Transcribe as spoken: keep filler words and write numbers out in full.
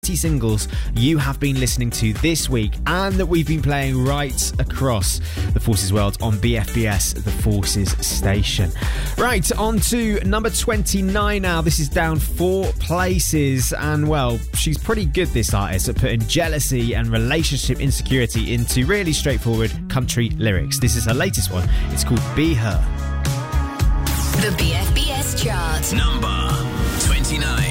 singles you have been listening to this week and that we've been playing right across the Forces world on B F B S, the Forces station. Right, on to number twenty-nine now. This is down four places, and well, she's pretty good, this artist, at putting jealousy and relationship insecurity into really straightforward country lyrics. This is her latest one. It's called Be Her. The B F B S chart. Number twenty-nine.